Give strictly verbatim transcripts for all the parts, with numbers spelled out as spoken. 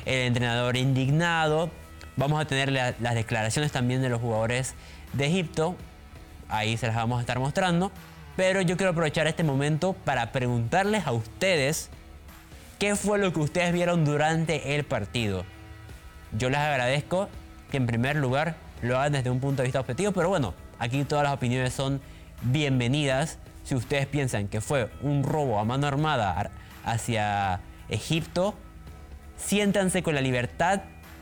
el entrenador indignado. Vamos a tener la, las declaraciones también de los jugadores de Egipto. Ahí se las vamos a estar mostrando. Pero yo quiero aprovechar este momento para preguntarles a ustedes qué fue lo que ustedes vieron durante el partido. Yo les agradezco que en primer lugar lo hagan desde un punto de vista objetivo, pero bueno, aquí todas las opiniones son bienvenidas. Si ustedes piensan que fue un robo a mano armada hacia Egipto, siéntanse con la libertad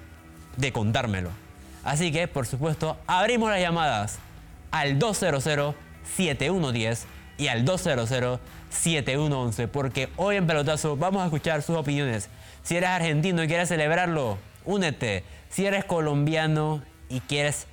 de contármelo. Así que, por supuesto, abrimos las llamadas al dos cero cero, siete uno uno cero y al dos cero cero, siete uno uno uno, porque hoy en Pelotazo vamos a escuchar sus opiniones. Si eres argentino y quieres celebrarlo, únete. Si eres colombiano y quieres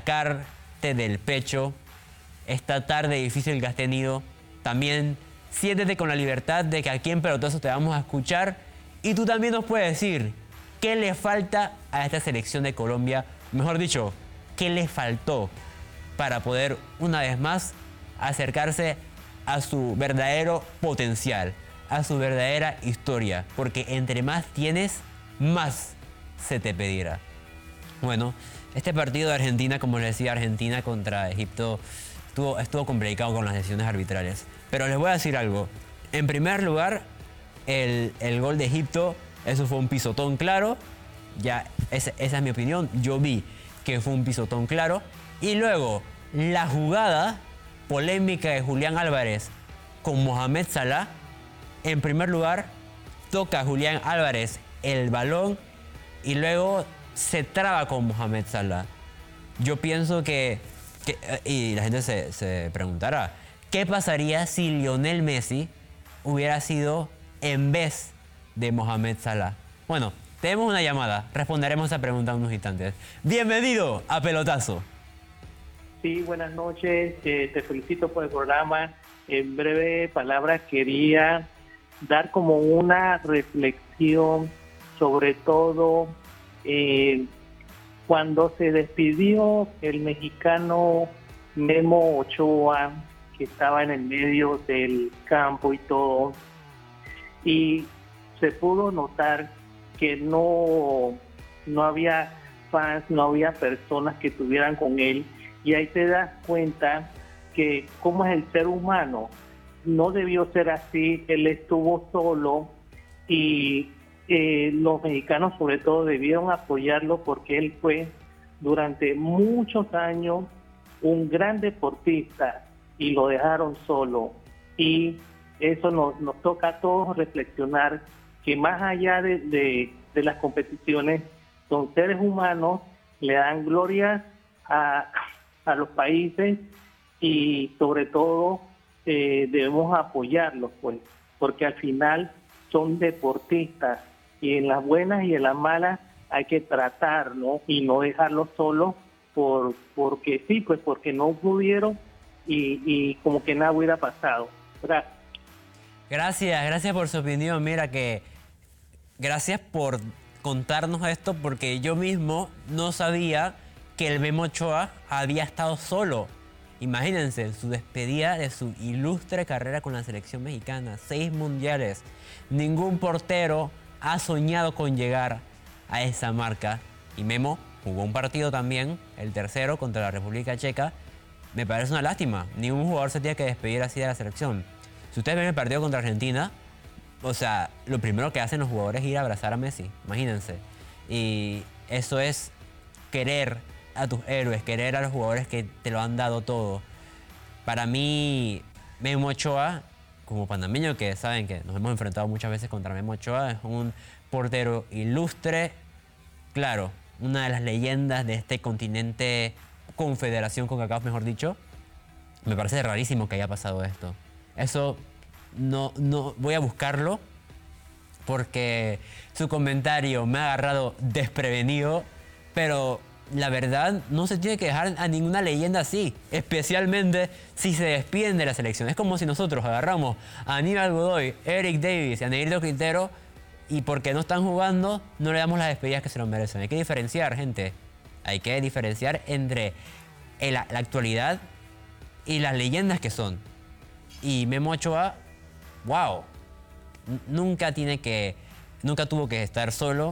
sacarte del pecho esta tarde difícil que has tenido, también siéntete con la libertad de que aquí en Pelotazo te vamos a escuchar y tú también nos puedes decir qué le falta a esta selección de Colombia, mejor dicho, qué le faltó para poder una vez más acercarse a su verdadero potencial, a su verdadera historia, porque entre más tienes, más se te pedirá. Bueno, este partido de Argentina, como les decía, Argentina contra Egipto, estuvo, estuvo complicado con las decisiones arbitrales. Pero les voy a decir algo. En primer lugar, el, el gol de Egipto, eso fue un pisotón claro. Ya, esa, esa es mi opinión. Yo vi que fue un pisotón claro. Y luego, la jugada polémica de Julián Álvarez con Mohamed Salah. En primer lugar, toca a Julián Álvarez el balón y luego se traba con Mohamed Salah. Yo pienso que, que y la gente se, se preguntará, ¿qué pasaría si Lionel Messi hubiera sido en vez de Mohamed Salah? Bueno, tenemos una llamada, responderemos a esa pregunta en unos instantes. Bienvenido a Pelotazo. Sí, buenas noches, eh, te felicito por el programa. En breve palabras quería dar como una reflexión sobre todo eh, cuando se despidió el mexicano Memo Ochoa, que estaba en el medio del campo y todo, y se pudo notar que no, no había fans, no había personas que estuvieran con él, y ahí te das cuenta que cómo es el ser humano. No debió ser así, él estuvo solo y eh, los mexicanos sobre todo debieron apoyarlo porque él fue durante muchos años un gran deportista y lo dejaron solo. Y eso nos, nos toca a todos reflexionar que más allá de, de, de las competiciones, son seres humanos, le dan gloria a, a los países y sobre todo eh, debemos apoyarlos, pues, porque al final son deportistas y en las buenas y en las malas hay que tratar, ¿no? Y no dejarlos solos por, porque sí, pues porque no pudieron y, y como que nada hubiera pasado. Gracias. Gracias, gracias por su opinión. Mira que gracias por contarnos esto porque yo mismo no sabía que el Memo Ochoa había estado solo. Imagínense, su despedida de su ilustre carrera con la selección mexicana. Seis mundiales. Ningún portero ha soñado con llegar a esa marca. Y Memo jugó un partido también, el tercero contra la República Checa. Me parece una lástima. Ningún jugador se tiene que despedir así de la selección. Si ustedes ven el partido contra Argentina, o sea, lo primero que hacen los jugadores es ir a abrazar a Messi. Imagínense. Y eso es querer a tus héroes, querer a los jugadores que te lo han dado todo. Para mí, Memo Ochoa, como panameño, que saben que nos hemos enfrentado muchas veces contra Memo Ochoa, es un portero ilustre, claro, una de las leyendas de este continente, confederación CONCACAF, mejor dicho. Me parece rarísimo que haya pasado esto. Eso no, no voy a buscarlo porque su comentario me ha agarrado desprevenido, pero la verdad no se tiene que dejar a ninguna leyenda así, especialmente si se despiden de la selección. Es como si nosotros agarramos a Aníbal Godoy, Eric Davis y a Negrito Quintero y porque no están jugando no le damos las despedidas que se lo merecen. Hay que diferenciar, gente. Hay que diferenciar entre el, la actualidad y las leyendas que son. Y Memo Ochoa, wow, nunca tiene que, nunca tuvo que estar solo